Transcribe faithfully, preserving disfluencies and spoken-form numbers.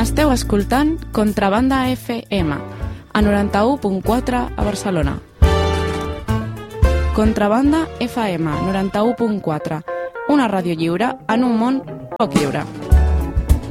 Esteu escoltant Contrabanda F M, a noranta-u punt quatre a Barcelona. Contrabanda F M noranta-u punt quatre, una ràdio lliure en un món poc lliure.